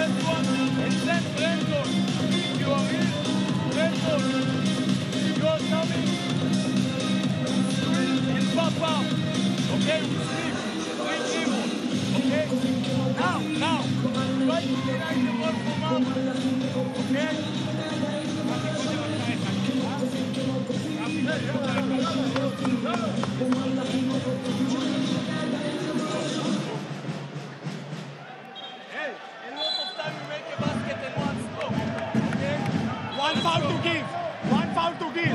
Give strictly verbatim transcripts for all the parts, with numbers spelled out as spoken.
first one, and then Brandon. You are in, Brandon. You are coming. Street and Papa. Okay, we sleep. Three people. Okay? Now, now. Try to deny the ball for Mama. Okay? Hey, a lot of time you make a basket and one stop. Okay? One foul to give. One foul to give.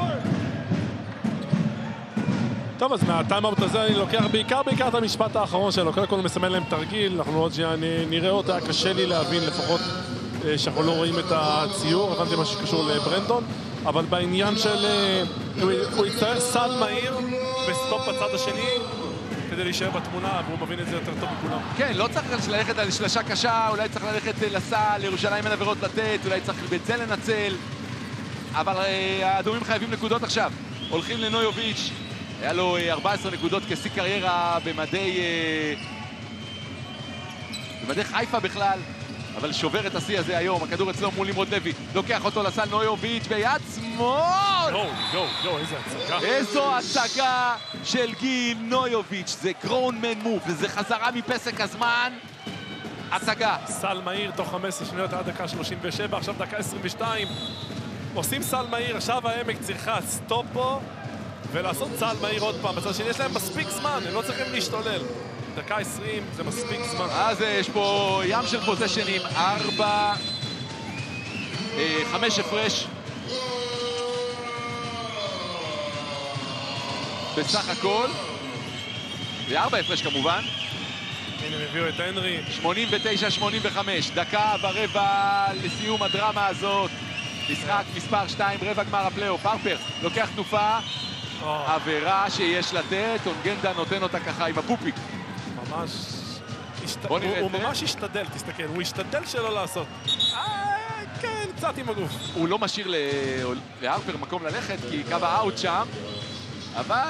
טוב, אז מהטיימאוט הזה אני לוקח בעיקר בעיקר את המשפט האחרון שלו. קודם כל מסמן להם תרגיל, אנחנו עוד שנייה נראה אותה. היה קשה לי להבין לפחות שאנחנו לא רואים את הציור, הבנתי מה שקשור לברנדון, אבל בעניין של... הוא יצטרך סל מהיר וסטופ בצד השני כדי להישאר בתמונה, והוא מבין את זה יותר טוב מכולם. כן, לא צריך ללכת על שלשה קשה, אולי צריך ללכת לסל, לירושלים אין עבירות לתת, אולי צריך את זה לנצל, אבל האדומים חייבים נקודות עכשיו. הולכים לנויוביץ', היה לו ארבע עשרה נקודות כשיא קריירה במדי... במדי חיפה בכלל, אבל שובר את השיא הזה היום. הכדור אצלו מול נמרוד לוי, לוקח אותו לסל נויוביץ' ביד שמאל! יו, יו, יו, איזה הצגה. איזו הצגה של גיל נויוביץ', זה גרונמן מוב, וזה חזרה מפסק הזמן. הצגה. סל מהיר תוך חמש עשרה שניות עד דקה שלושים ושבע, עכשיו דקה עשרים ושתיים. עושים סל מהיר, עכשיו העמק צריכה סטופ פה, ולעשות סל מהיר עוד פעם. בצד שני יש להם מספיק זמן, הם לא צריכים להשתולל. דקה עשרים, זה מספיק זמן. אז יש פה ים של פוזיישנים, ארבע, חמש הפרש. בסך הכל, וארבע הפרש כמובן. הנה הם הביאו את הנרי. שמונים ותשע שמונים וחמש, דקה ורבע לסיום הדרמה הזאת. משחק מספר שתיים, רבע גמר הפלייאוף. הרפר לוקח תנופה, עבירה שיש לתת, אונגנדה נותן אותה ככה עם הפופיק. ממש... בוא נראה את זה. הוא ממש השתדל, תסתכל, הוא השתדל שלא לעשות. כן, קצת עם הגוף. הוא לא משאיר להרפר מקום ללכת, כי קו האוט שם, אבל...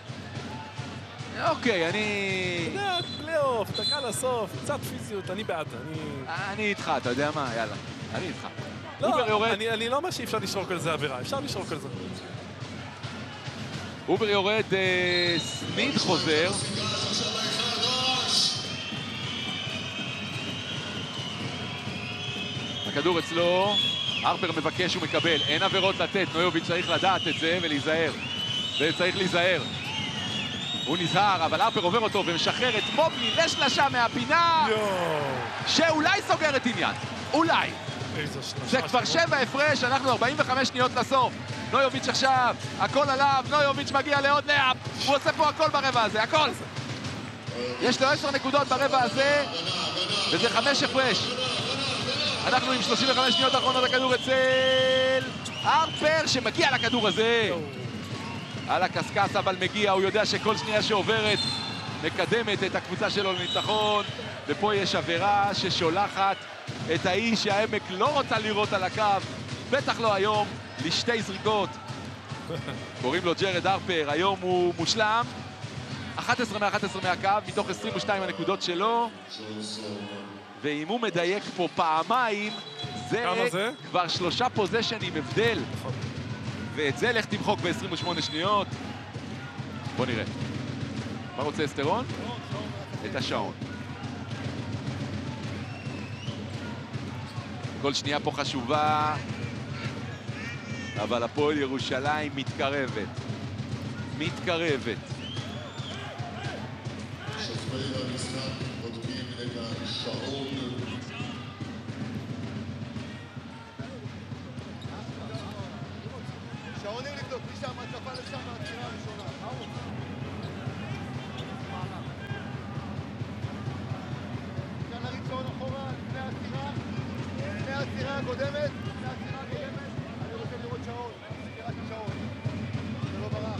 אוקיי, אני... אתה יודע, פלייאוף, דקה לסוף, קצת פיזיות, אני בעד. אני איתך, אתה יודע מה? יאללה, אני איתך. לא, אני לא אומר שאי אפשר לשרוק על זה עבירה, אפשר לשרוק על זה. אובר יורד, סמיד חוזר. הכדור אצלו, הרפר מבקש ומקבל, אין עבירות לתת, נויוביץ' צריך לדעת את זה ולהיזהר. זה צריך להיזהר. הוא נזהר, אבל הרפר עובר אותו ומשחרר את מובלי לשלשה מהפינה, שאולי סוגר את עניין. אולי. זה כבר שבע הפרש, אנחנו ארבעים וחמש שניות לסוף. נויוביץ' עכשיו, הכל עליו, נויוביץ' מגיע לעוד לאפ. הוא עושה פה הכל ברבע הזה, הכל. יש לו עשר נקודות ברבע הזה, וזה חמש הפרש. אנחנו עם שלושים וחמש שניות האחרונות, הכדור אצל הרפר שמגיע לכדור הזה. על הקסקס אבל מגיע, הוא יודע שכל שנייה שעוברת מקדמת את הקבוצה שלו לניצחון, ופה יש עבירה ששולחת את האיש שהעמק לא רוצה לראות על הקו, בטח לא היום, לשתי זריקות. קוראים לו ג'רד הרפר, היום הוא מושלם, אחת עשרה מ-אחת עשרה מהקו, מתוך עשרים ושתיים הנקודות שלו, ואם הוא מדייק פה פעמיים, זה, זה? כבר שלושה פוזיישנים הבדל. ואת זה לך תמחוק ב-עשרים ושמונה שניות. בוא נראה. מה רוצה אסטרון? את השעון. כל שנייה פה חשובה, אבל הפועל ירושלים מתקרבת. מתקרבת. שופטי המשחק בודקים את השעון. שעונים לבדוק, משם, התקפה לשם, העצירה הראשונה. מה הוא רוצה? אפשר להריץ שעון אחורה, לפני העצירה, לפני העצירה הקודמת, לפני העצירה הקודמת, אני רוצה לראות שעון, סגירת השעון. זה לא ברח.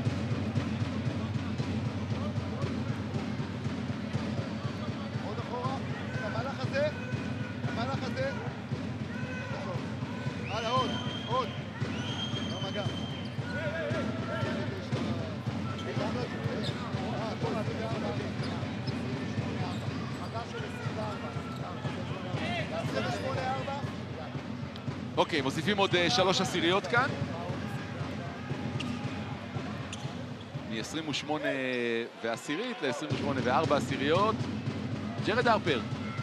עוד אחורה, את המהלך הזה, את המהלך הזה. הלאה, עוד, עוד. לא מגע. אוקיי, מוסיפים עוד uh, שלוש עשיריות כאן. מ-עשרים ושמונה ועשירית ל-עשרים ושמונה וארבע עשיריות. ג'רד הרפר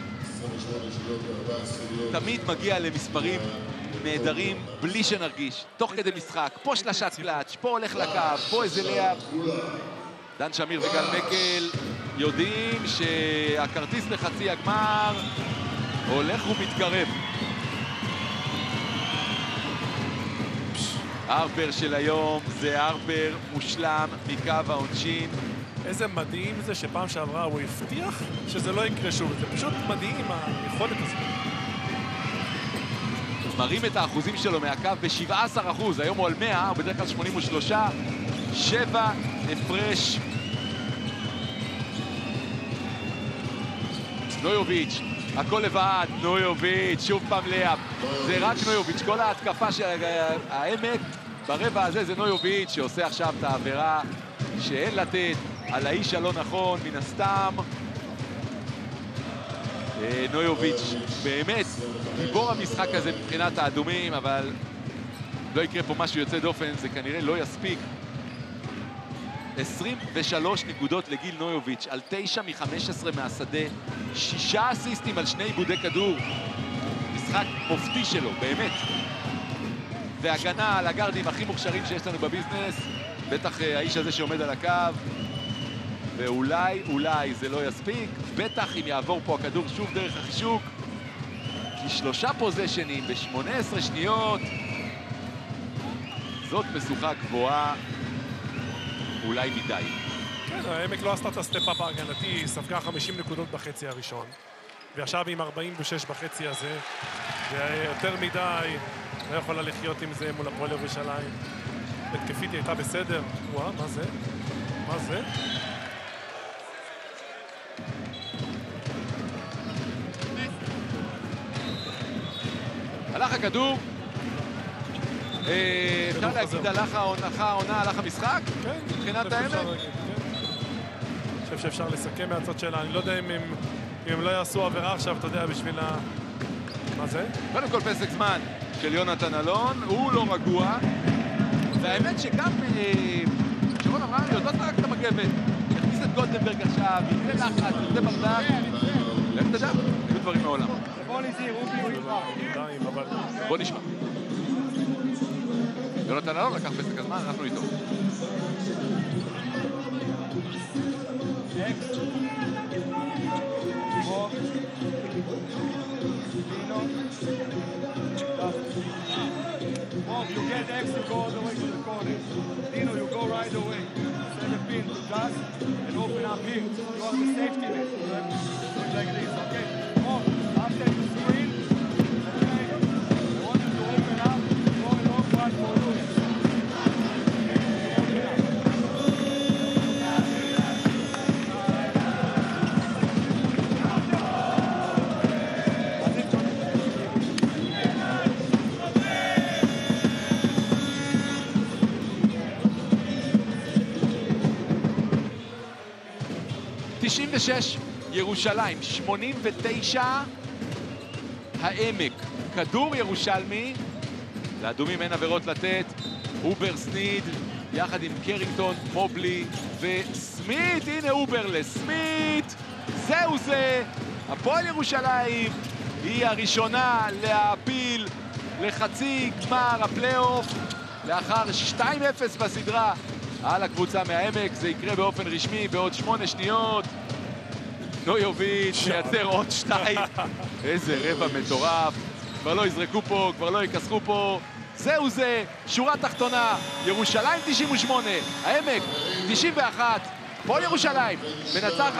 תמיד מגיע למספרים נהדרים בלי שנרגיש, תוך כדי משחק. פה שלשת קלאץ', פה הולך לקו, פה איזה ליאב. דן שמיר וגל מקל יודעים שהכרטיס לחצי הגמר הולך ומתקרב. הרפר של היום זה הרפר מושלם מקו העונשין. איזה מדהים זה שפעם שעברה הוא הבטיח שזה לא יקרה שוב. זה פשוט מדהים היכולת הזאת. מרים את האחוזים שלו מהקו ב-שבעה עשר אחוז, היום הוא על מאה, הוא בדרך כלל שמונים ושלוש, שבע הפרש. נויוביץ', הכל לבד, נויוביץ', שוב פעם ליאב. זה רק נויוביץ', כל ההתקפה של העמק ברבע הזה זה נויוביץ' שעושה עכשיו את העבירה שאין לתת על האיש הלא נכון, מן הסתם. נויוביץ' באמת גיבור המשחק הזה מבחינת האדומים, אבל לא יקרה פה משהו יוצא דופן, זה כנראה לא יספיק. עשרים ושלוש נקודות לגיל נויוביץ' על תשע מ-חמש עשרה מהשדה, שישה אסיסטים על שני עיבודי כדור. משחק מופתי שלו, באמת. והגנה על הגארדים הכי מוכשרים שיש לנו בביזנס, בטח האיש הזה שעומד על הקו. ואולי, אולי זה לא יספיק, בטח אם יעבור פה הכדור שוב דרך החישוק. כי שלושה פוזיישנים ב-שמונה עשרה שניות, זאת משוכה גבוהה, אולי מדי. כן, העמק לא עשתה את הסטפ-אפ ההגנתי, היא ספגה חמישים נקודות בחצי הראשון. ועכשיו עם ארבעים ושש בחצי הזה, ויותר מדי, לא יכולה לחיות עם זה מול הפועל ירושלים. התקפית הייתה בסדר. וואה, מה זה? מה זה? הלך הכדור, אפשר להגיד הלך העונה, הלך המשחק? כן. מבחינת העמק? אני חושב שאפשר לסכם מהצד שלה, אני לא יודע אם הם לא יעשו עבירה עכשיו, אתה יודע, בשביל ה... מה זה? קודם כל פסק זמן של יונתן אלון, הוא לא רגוע, והאמת שגם שרון אברהם יודעות רק את המגבת, הכניס את גולדנברג עכשיו, יקרה לחץ, זה ברדק, איך תדע? היו דברים מעולם. בוא נשמע. יונתן אלון לקח פסק הזמן, אנחנו איתו. Bob, you get X, you go all the way to the corner. Dino, you go right away. Set the pin to Gus and open up here. You are the safety net. You have to do it like this, okay? Bob, after you screen, okay? I want you to open up, go a long one for Lewis. תשעים ושש ירושלים, שמונים ותשע העמק. כדור ירושלמי, לאדומים אין עבירות לתת. אובר סניד יחד עם קרינגטון, מובלי וסמית. הנה אובר לסמית, זהו זה. הפועל ירושלים היא הראשונה להפיל לחצי גמר הפלייאוף לאחר שתיים אפס בסדרה על הקבוצה מהעמק. זה יקרה באופן רשמי בעוד שמונה שניות. נויוביץ' מייצר עוד שתיים. איזה רבע מטורף. כבר לא יזרקו פה, כבר לא יקסחו פה. זהו זה, שורה תחתונה. ירושלים תשעים ושמונה, העמק תשעים ואחת. פה ירושלים מנצחת.